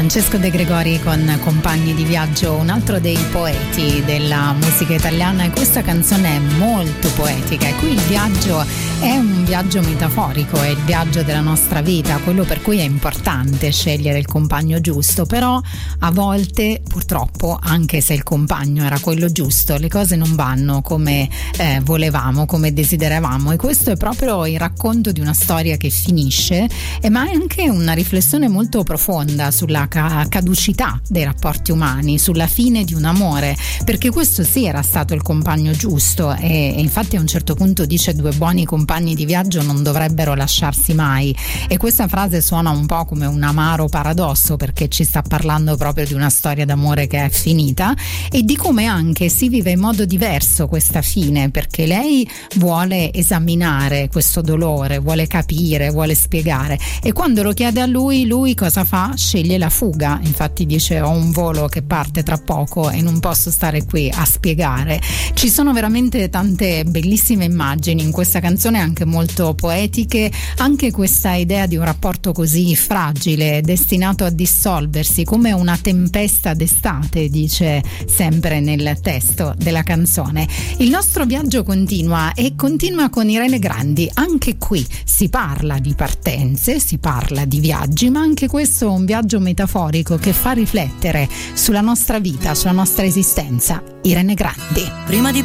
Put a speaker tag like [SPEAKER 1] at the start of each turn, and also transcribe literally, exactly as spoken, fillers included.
[SPEAKER 1] Francesco De Gregori con Compagni di viaggio, un altro dei poeti della musica italiana, e questa canzone è molto poetica, e qui il viaggio è un viaggio metaforico, è il viaggio della nostra vita, quello per cui è importante scegliere il compagno giusto. Però a volte, purtroppo, anche se il compagno era quello giusto, le cose non vanno come eh, volevamo, come desideravamo, e questo è proprio il racconto di una storia che finisce, e ma è anche una riflessione molto profonda sulla caducità dei rapporti umani, sulla fine di un amore, perché questo sì era stato il compagno giusto, e, e infatti a un certo punto dice: due buoni compagni di viaggio non dovrebbero lasciarsi mai, e questa frase suona un po' come un amaro paradosso, perché ci sta parlando proprio di una storia d'amore che è finita e di come anche si vive in modo diverso questa fine, perché lei vuole esaminare questo dolore, vuole capire, vuole spiegare, e quando lo chiede a lui, lui cosa fa? Sceglie la fuga. Infatti dice: ho un volo che parte tra poco e non posso stare qui a spiegare. Ci sono veramente tante bellissime immagini in questa canzone, anche molto poetiche, anche questa idea di un rapporto così fragile, destinato a dissolversi come una tempesta d'estate, dice sempre nel testo della canzone. Il nostro viaggio continua, e continua con Irene Grandi. Anche qui si parla di partenze, si parla di viaggi, ma anche questo è un viaggio metaforico che fa riflettere sulla nostra vita, sulla nostra esistenza. Irene Grandi.
[SPEAKER 2] Prima di